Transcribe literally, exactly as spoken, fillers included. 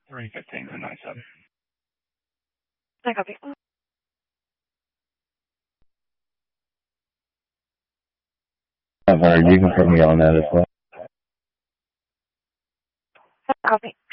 three fifteen to nine seven. I copy. I've heard you can put me on that as well. Copy.